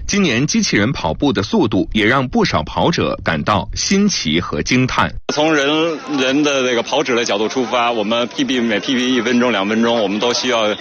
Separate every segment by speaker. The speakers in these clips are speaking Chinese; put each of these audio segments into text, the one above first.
Speaker 1: 今年机器人跑步的速度也让不少跑者感到新奇和惊叹。
Speaker 2: 从人的这个跑者的角度出发，我们每 PB 1分钟2分钟，我们都需要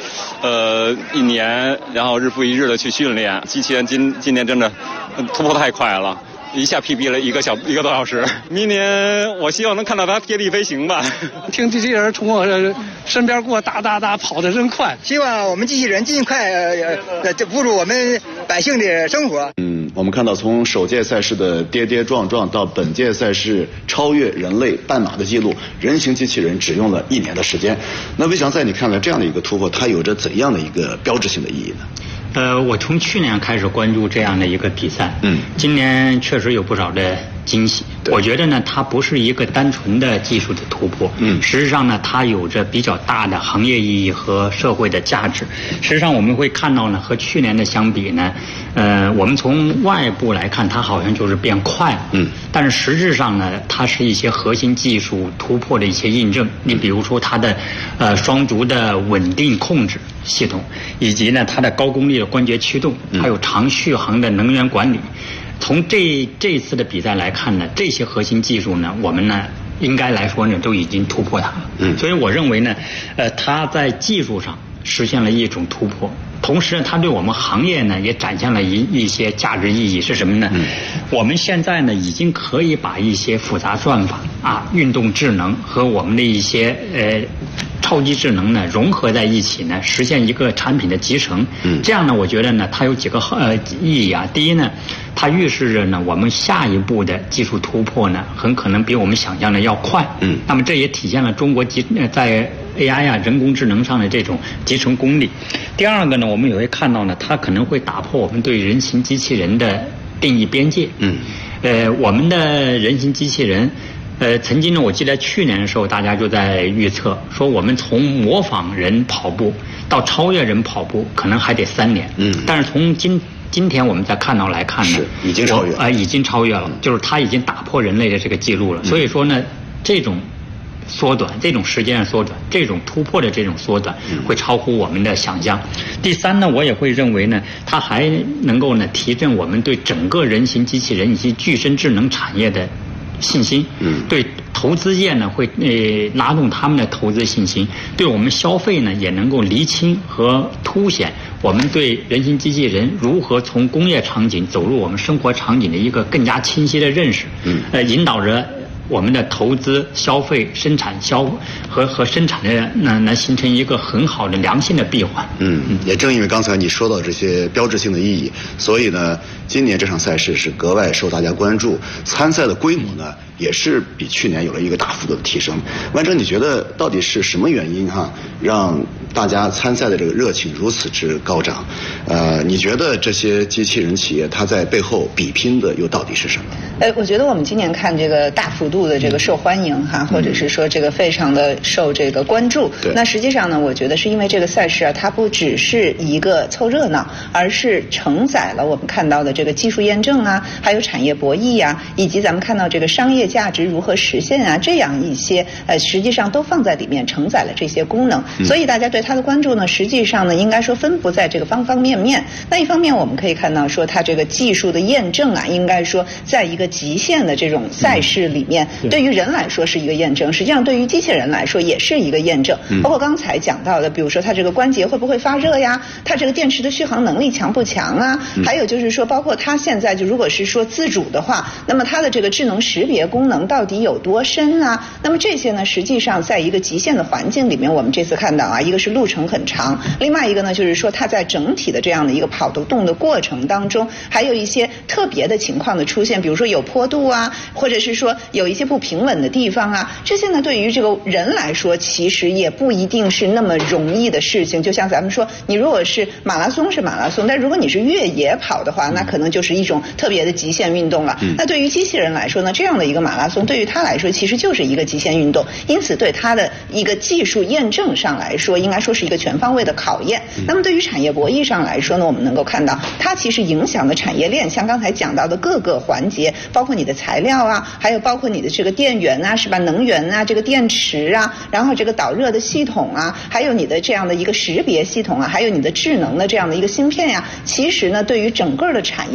Speaker 2: 1年，然后日复一日的去训练。机器人今年真的突破太快了。一下 PB 了1个多小时，明年我希望能看到它贴地飞行吧。
Speaker 3: 听机器人从我身边过，哒跑得真快。
Speaker 4: 希望我们机器人尽快辅助我们百姓的生活。
Speaker 5: 我们看到从首届赛事的跌跌撞撞到本届赛事超越人类半马的记录，人形机器人只用了1年的时间。那魏翔，在你看来，这样的一个突破，它有着怎样的一个标志性的意义呢？
Speaker 6: 我从去年开始关注这样的一个比赛，今年确实有不少的惊喜。我觉得呢，它不是一个单纯的技术的突破，实际上呢，它有着比较大的行业意义和社会的价值。实际上我们会看到呢，和去年的相比呢，我们从外部来看，它好像就是变快了，但是实质上呢，它是一些核心技术突破的一些印证。你比如说它的双足的稳定控制系统，以及呢它的高功率的关节驱动，还有长续航的能源管理。从这次的比赛来看呢，这些核心技术呢，我们呢应该来说呢都已经突破它了。所以我认为呢，它在技术上实现了一种突破，同时它对我们行业呢也展现了一些价值意义。是什么呢？我们现在呢已经可以把一些复杂算法运动智能和我们的一些超级智能呢融合在一起呢，实现一个产品的集成。这样呢，我觉得呢它有几个意义啊。第一呢，它预示着呢我们下一步的技术突破呢很可能比我们想象的要快。那么这也体现了中国在 AI 人工智能上的这种集成功力。第二个呢，我们也会看到呢，它可能会打破我们对人形机器人的定义边界。我们的人形机器人。曾经呢，我记得去年的时候，大家就在预测说，我们从模仿人跑步到超越人跑步，可能还得3年。但是从今天我们再看到来看呢，
Speaker 5: 已经超越了，
Speaker 6: 就是它已经打破人类的这个记录了。所以说呢，这种缩短，这种时间的缩短，这种突破的这种缩短，会超乎我们的想象。第三呢，我也会认为呢，它还能够呢提振我们对整个人形机器人以及具身智能产业的信心。对投资业呢会拉动他们的投资信心，对我们消费呢也能够厘清和凸显我们对人形机器人如何从工业场景走入我们生活场景的一个更加清晰的认识。引导着我们的投资、消费、生产和生产的来形成一个很好的良性的闭环。
Speaker 5: 也正因为刚才你说到这些标志性的意义，所以呢，今年这场赛事是格外受大家关注，参赛的规模呢也是比去年有了一个大幅度的提升。万征，你觉得到底是什么原因让大家参赛的这个热情如此之高涨？你觉得这些机器人企业它在背后比拼的又到底是什么？
Speaker 7: 我觉得我们今年看这个大幅度的这个受欢迎或者是说这个非常的受这个关注。那实际上呢，我觉得是因为这个赛事它不只是一个凑热闹，而是承载了我们看到的这个技术验证还有产业博弈以及咱们看到这个商业价值如何实现这样一些实际上都放在里面，承载了这些功能。所以大家对它的关注呢，实际上呢应该说分布在这个方方面面。那一方面我们可以看到说它这个技术的验证应该说在一个极限的这种赛事里面，对于人来说是一个验证，实际上对于机器人来说也是一个验证。包括刚才讲到的，比如说它这个关节会不会发热呀，它这个电池的续航能力强不强还有就是说包括它现在就如果是说自主的话，那么它的这个智能识别功能到底有多深那么这些呢实际上在一个极限的环境里面，我们这次看到一个是路程很长，另外一个呢就是说它在整体的这样的一个跑得动的过程当中，还有一些特别的情况的出现，比如说有坡度或者是说有一些不平稳的地方这些呢对于这个人来说其实也不一定是那么容易的事情。就像咱们说，你如果是马拉松是马拉松，但如果你是越野跑的话，那可能就是一种特别的极限运动了。那对于机器人来说呢，这样的一个马拉松对于它来说其实就是一个极限运动，因此对它的一个技术验证上来说，应该说是一个全方位的考验。那么对于产业博弈上来说呢，我们能够看到它其实影响的产业链，像刚才讲到的各个环节，包括你的材料还有包括你的这个电源是吧，能源这个电池然后这个导热的系统还有你的这样的一个识别系统还有你的智能的这样的一个芯片其实呢对于整个的产业